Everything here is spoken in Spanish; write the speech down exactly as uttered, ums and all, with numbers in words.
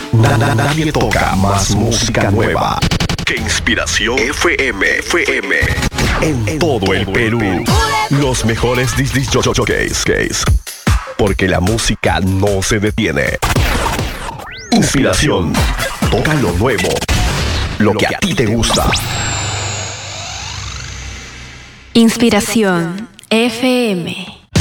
Na- na- nadie toca más música nueva que Inspiración F M. F M. En, en todo el Perú. Los mejores disc jockeys. Porque la música no se detiene. Inspiración. Toca lo nuevo. Lo que a ti te gusta. Inspiración F M.